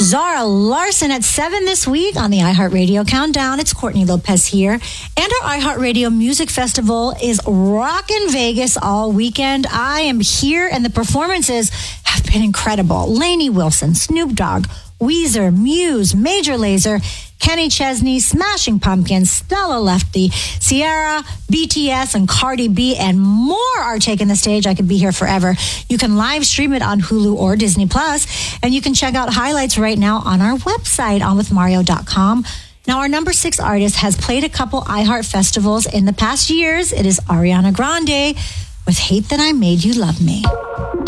Zara Larson at 7 this week on the iHeartRadio Countdown. It's Courtney Lopez here. And our iHeartRadio Music Festival is rocking Vegas all weekend. I am here, and the performances have been incredible. Lainey Wilson, Snoop Dogg, Weezer, Muse, Major Lazer, Kenny Chesney, Smashing Pumpkins, Stella Lefty, Sierra, BTS, and Cardi B, and more are taking the stage. I could be here forever. You can live stream it on Hulu or Disney Plus, and you can check out highlights right now on our website, onwithmario.com. Now, our number 6 artist has played a couple iHeart festivals in the past years. It is Ariana Grande with Hate That I Made You Love Me.